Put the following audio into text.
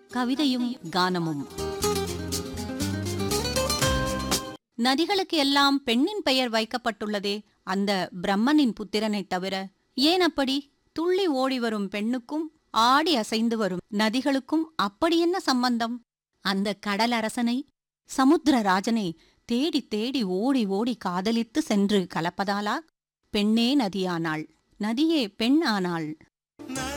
கவிதையும் கானமும். நதிகளுக்கு எல்லாம் பெண்ணின் பெயர் வைக்கப்பட்டுள்ளதே அந்த பிரம்மனின் புத்திரனைத் தவிர. ஏன் அப்படி? துள்ளி ஓடி வரும் பெண்ணுக்கும் ஆடி அசைந்து வரும் நதிகளுக்கும் அப்படி என்ன சம்பந்தம்? அந்த கடலரசனை, சமுத்திரராஜனை தேடி தேடி ஓடி ஓடி காதலித்து சென்று கலப்பதாலா பெண்ணே நதியானாள், நதியே பெண் ஆனாள்.